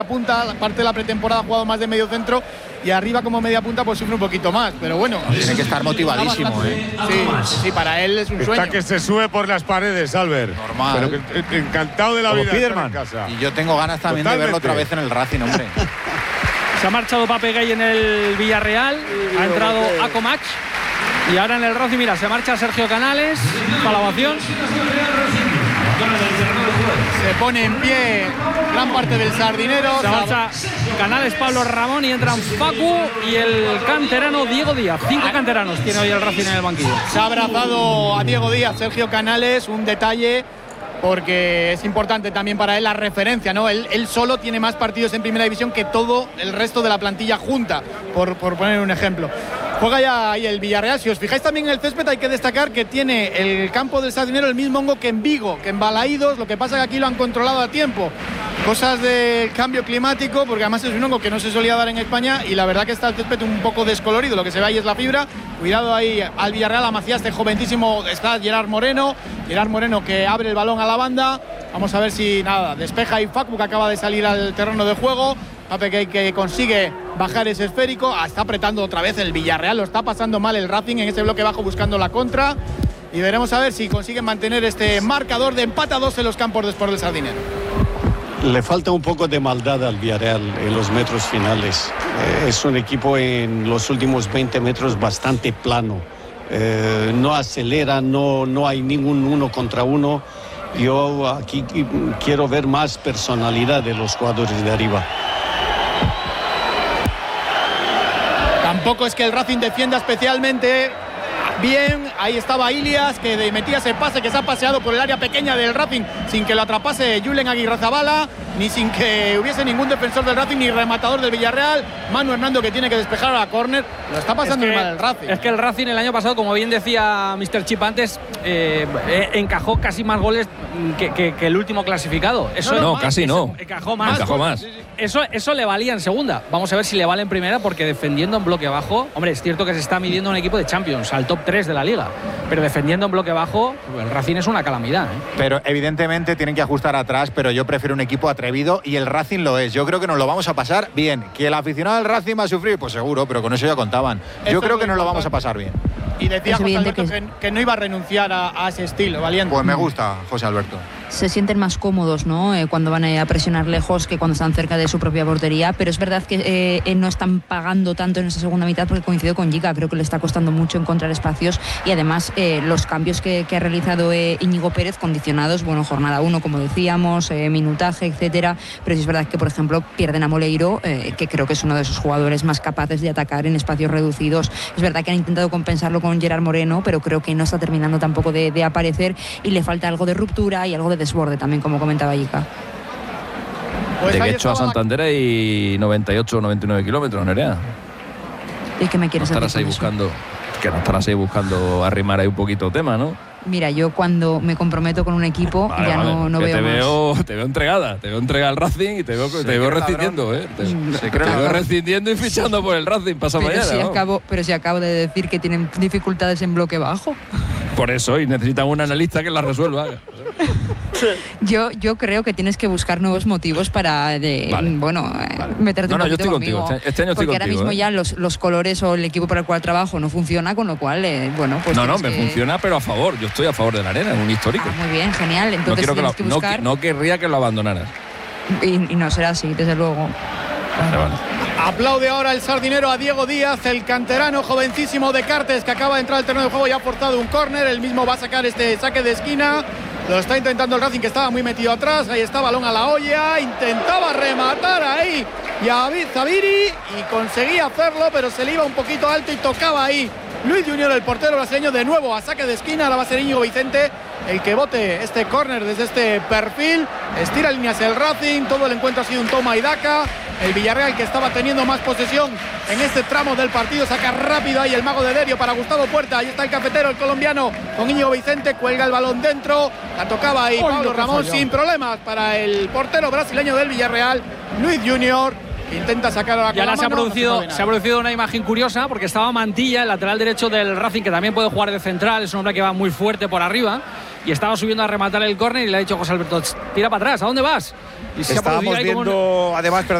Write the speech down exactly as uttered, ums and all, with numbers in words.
punta, parte de la pretemporada ha jugado más de medio centro y arriba como media punta pues sufre un poquito más, pero bueno, tiene que estar motivadísimo, ¿eh? Sí, sí, para él es un sueño. Está que se sube por las paredes, Albert. Normal. Pero que, encantado de la Como vida Spiderman. en casa. Y yo tengo ganas también Totalmente. de verlo otra vez en el Racing, hombre. Se ha marchado Pape Gay en el Villarreal, ha entrado Akomach y ahora en el Racing, mira, se marcha Sergio Canales, para la ovación. Se pone en pie gran parte del Sardinero. Se marcha Canales, Pablo Ramón y entran Facu y el canterano Diego Díaz. Cinco canteranos tiene hoy el Racing en el banquillo. Se ha abrazado a Diego Díaz, Sergio Canales, un detalle porque es importante también para él la referencia, ¿no? Él, él solo tiene más partidos en primera división que todo el resto de la plantilla junta, por, por poner un ejemplo. Juega ya ahí el Villarreal. Si os fijáis también en el césped, hay que destacar que tiene el campo del Sardinero el mismo hongo que en Vigo, que en Balaídos. Lo que pasa es que aquí lo han controlado a tiempo. Cosas del cambio climático, porque además es un hongo que no se solía dar en España y la verdad que está el césped un poco descolorido. Lo que se ve ahí es la fibra. Cuidado ahí al Villarreal, a Macías, este jovencísimo, está Gerard Moreno. Gerard Moreno que abre el balón a la banda. Vamos a ver si nada, despeja ahí Facu, que acaba de salir al terreno de juego. Pape que, que consigue bajar ese esférico. Ah, está apretando otra vez el Villarreal, lo está pasando mal el Racing en ese bloque bajo buscando la contra. Y veremos a ver si consiguen mantener este marcador de empate a dos en los campos de Sport del Sardinero. Le falta un poco de maldad al Villarreal en los metros finales. Eh, es un equipo en los últimos veinte metros bastante plano. Eh, no acelera, no, no hay ningún uno contra uno. Yo aquí quiero ver más personalidad de los jugadores de arriba. Tampoco es que el Racing defienda especialmente bien. Ahí estaba Ilias, que metía ese pase, que se ha paseado por el área pequeña del Racing sin que lo atrapase Julen Aguirrezabala, ni sin que hubiese ningún defensor del Racing ni rematador del Villarreal. Manu Hernando, que tiene que despejar a la córner. Lo está pasando es que, mal el Racing. Es que el Racing el año pasado, como bien decía mister Chip antes, eh, eh, encajó casi más goles que, que, que el último clasificado. Eso no, no casi no. Encajó más. Encajó más. Eso, eso le valía en segunda. Vamos a ver si le vale en primera, porque defendiendo en bloque bajo, hombre, es cierto que se está midiendo un equipo de Champions, al top tres de la liga, pero defendiendo en bloque bajo, el Racing es una calamidad, ¿eh? Pero evidentemente tienen que ajustar atrás, pero yo prefiero un equipo atrevido y el Racing lo es. Yo creo que nos lo vamos a pasar bien. Que el aficionado del Racing va a sufrir, pues seguro, pero con eso ya contaban. Yo Eso creo que es nos lo importante. vamos a pasar bien. Y decía Es José evidente Alberto que- que, que no iba a renunciar a, a ese estilo, valiente. Pues me gusta, José Alberto. Se sienten más cómodos, ¿no? Eh, cuando van a presionar lejos que cuando están cerca de su propia portería, pero es verdad que eh, no están pagando tanto en esa segunda mitad, porque coincido con Giga, creo que le está costando mucho encontrar espacios y además eh, los cambios que, que ha realizado eh, Íñigo Pérez, condicionados, bueno, jornada uno, como decíamos, eh, minutaje, etcétera, pero sí es verdad que, por ejemplo, pierden a Moleiro, eh, que creo que es uno de esos jugadores más capaces de atacar en espacios reducidos. Es verdad que han intentado compensarlo con Gerard Moreno, pero creo que no está terminando tampoco de, de aparecer y le falta algo de ruptura y algo de desborde también, como comentaba Ica. Pues de ahí que hecho a estaba- Santander hay noventa y ocho o noventa y nueve kilómetros, Nerea. ¿Y qué me No quieres decir estarás ahí con eso? buscando, que no estarás ahí buscando arrimar ahí un poquito tema, ¿no? Mira, yo cuando me comprometo con un equipo Vale, ya vale. no, no Que veo te más. veo, te veo entregada, te veo entregada al Racing y te veo, te veo rescindiendo, ¿eh? Te, Se te cree veo ladrón. rescindiendo y fichando por el Racing pasa Pero mañana, si, ¿no? acabo, pero si acabo de decir que tienen dificultades en bloque bajo. Por eso, y necesitan un analista que la resuelva. Yo, yo creo que tienes que buscar nuevos motivos para, de, Vale. bueno, eh, Vale. meterte No, no, un yo poquito estoy contigo. conmigo. Este- este año estoy Porque ahora contigo, mismo ¿eh? ya los, los colores o el equipo para el cual trabajo no funciona, con lo cual, eh, bueno, pues no, no, tienes me que- funciona, pero a favor. Yo estoy a favor de la arena, es un histórico. Ah, muy bien, genial. no, Entonces quiero que tienes lo- que no, buscar qui- no querría que lo abandonaras. y, y no será así, desde luego. Vale, vale. Aplaude ahora el Sardinero a Diego Díaz, el canterano jovencísimo de Cartes, que acaba de entrar al terreno de juego y ha forzado un córner. Él mismo va a sacar este saque de esquina. Lo está intentando el Racing, que estaba muy metido atrás. Ahí está, balón a la olla. Intentaba rematar ahí David Zaviri y conseguía hacerlo, pero se le iba un poquito alto y tocaba ahí Luis Junior, el portero brasileño, de nuevo a saque de esquina. Ahora va a ser Íñigo Vicente el que bote este córner desde este perfil. Estira líneas el Racing. Todo el encuentro ha sido un toma y daca. El Villarreal, que estaba teniendo más posesión en este tramo del partido, saca rápido ahí el mago de Derio para Gustavo Puerta. Ahí está el cafetero, el colombiano, con Íñigo Vicente. Cuelga el balón dentro. La tocaba ahí Pablo Ramón sin problemas para el portero brasileño del Villarreal, Luis Junior. Intenta sacar a la Y ahora se ha, mano, producido, no se sabe se ha nada. producido una imagen curiosa, porque estaba Mantilla, el lateral derecho del Racing, que también puede jugar de central, es un hombre que va muy fuerte por arriba, y estaba subiendo a rematar el córner y le ha dicho José Alberto, tira para atrás, ¿a dónde vas? Y se ha Estábamos producido ahí como un- viendo, además,